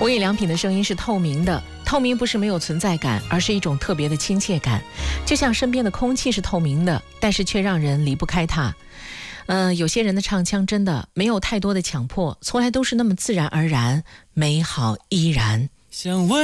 无印良品的声音是透明的，透明不是没有存在感，而是一种特别的亲切感，就像身边的空气是透明的，但是却让人离不开它。有些人的唱腔真的没有太多的强迫，从来都是那么自然而然，美好依然。